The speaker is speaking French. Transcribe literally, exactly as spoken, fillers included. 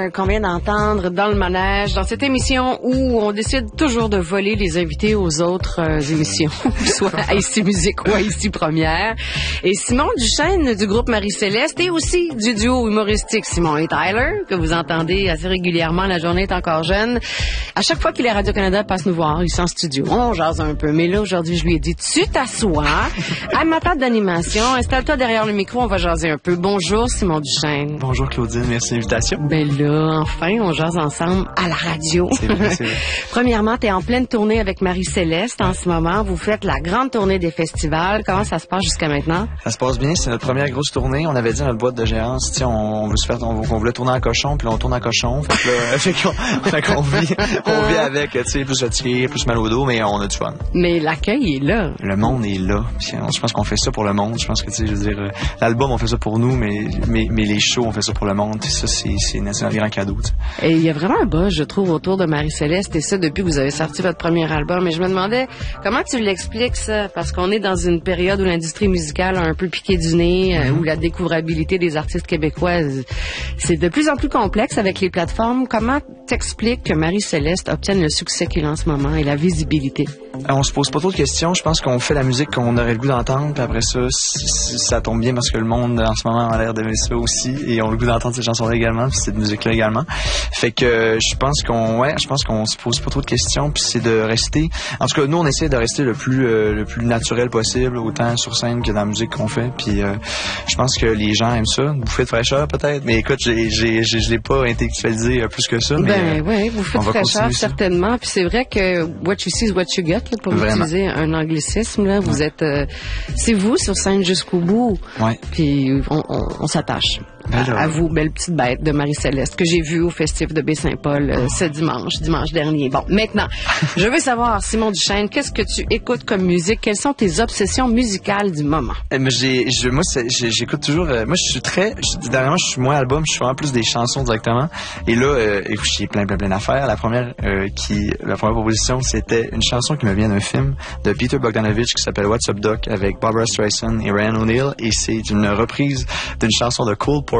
Tyler, qu'on vient d'entendre dans le manège, dans cette émission où on décide toujours de voler les invités aux autres euh, émissions, soit à Ici Musique ou à Ici Première. Et Simon Duchesne du groupe Marie-Céleste et aussi du duo humoristique Simon et Tyler, que vous entendez assez régulièrement, La journée est encore jeune. À chaque fois qu'il est à Radio-Canada, passe nous voir, il est en studio. On jase un peu, mais là, aujourd'hui, je lui ai dit, tu t'assois à ma table d'animation, installe-toi derrière le micro, on va jaser un peu. Bonjour, Simon Duchesne. Bonjour, Claudine, merci de l'invitation. Ben là, enfin, on jase ensemble à la radio. C'est vrai, c'est vrai. Premièrement, t'es en pleine tournée avec Marie-Céleste en ce moment. Vous faites la grande tournée des festivals. Comment ça se passe jusqu'à maintenant? Ça se passe bien, c'est notre première grosse tournée. On avait dit à notre boîte de gérance, tiens, on, on veut se faire, on, on voulait tourner en cochon, puis là, on tourne en cochon. Fait que là, fait qu'on, fait qu'on vit, on vit avec, tu sais, plus fatigué, plus mal au dos, mais on a du fun. Mais l'accueil est là. Le monde est là. Je pense qu'on fait ça pour le monde. Je pense que, tu sais, je veux dire, l'album, on fait ça pour nous, mais, mais, mais les shows, on fait ça pour le monde. Ça, c'est, c'est, c'est un grand cadeau, tu sais. Et il y a vraiment un buzz, je trouve, autour de Marie-Céleste, et ça, depuis que vous avez sorti votre premier album. Et je me demandais, comment tu l'expliques, ça? Parce qu'on est dans une période où l'industrie musicale a un peu piqué du nez, mm-hmm. où la découvrabilité des artistes québécois, c'est de plus en plus complexe avec les plateformes. Comment t'expliques que Marie-Céleste obtienne le succès qu'il a en ce moment et la visibilité? On se pose pas trop de questions. Je pense qu'on fait la musique qu'on aurait le goût d'entendre, puis après ça, ça tombe bien parce que le monde en ce moment a l'air d'aimer ça aussi, et on a le goût d'entendre ces chansons-là également, puis cette musique-là également. Fait que je pense qu'on, ouais, je pense qu'on se pose pas trop de questions, puis c'est de rester. En tout cas, nous on essaie de rester le plus, euh, le plus naturel possible, autant sur scène que dans la musique qu'on fait. Puis euh, je pense que les gens aiment ça, une bouffée de fraîcheur peut-être. Mais écoute, j'ai, j'ai, j'ai, je l'ai pas intellectualisé plus que ça. Mais, ben euh, oui, bouffée de fraîcheur certainement. Puis c'est vrai que what you see is what you get. Là, pour Vraiment. Utiliser un anglicisme, là, vous ouais. êtes, euh, c'est vous sur scène jusqu'au bout. Ouais. Puis on, on, on s'attache à, à vous, belle petite bête de Marie-Céleste que j'ai vue au Festif de Baie-Saint-Paul euh, ce dimanche, dimanche dernier. Bon, maintenant, je veux savoir, Simon Duchesne, qu'est-ce que tu écoutes comme musique? Quelles sont tes obsessions musicales du moment? Euh, mais j'ai, je, moi, c'est, j'ai, j'écoute toujours. Euh, moi, je suis très. Je, dernièrement, je suis moins album. Je suis vraiment plus des chansons directement. Et là, euh, écoute, j'ai plein, plein, plein d'affaires. La première, euh, qui, la première proposition, c'était une chanson qui me vient d'un film de Peter Bogdanovich qui s'appelle What's Up Doc avec Barbara Streisand et Ryan O'Neill, et c'est une reprise d'une chanson de Cole Porter